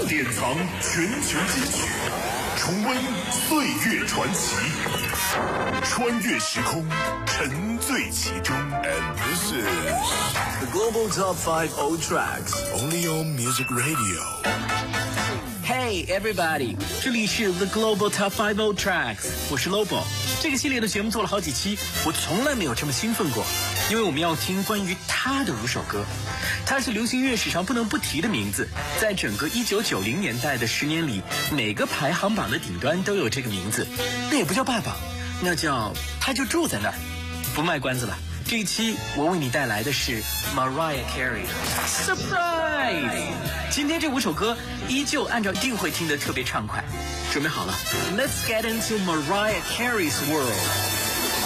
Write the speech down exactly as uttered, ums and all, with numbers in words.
典藏全球金曲，重温岁月传奇，穿越时空，沉醉其中。And this is the Global Top five Old Tracks, only on Music Radio.Hey everybody， 这里是 The Global Top five Old Tracks， 我是 Lobo。这个系列的节目做了好几期，我从来没有这么兴奋过，因为我们要听关于他的五首歌。他是流行乐史上不能不提的名字，在整个一九九零年代的十年里，每个排行榜的顶端都有这个名字。那也不叫霸榜，那叫他就住在那儿。不卖关子了，这一期我为你带来的是 Mariah Carey Surprise。今天这五首歌依旧按照定会听得特别畅快，准备好了 Let's get into Mariah Carey's world。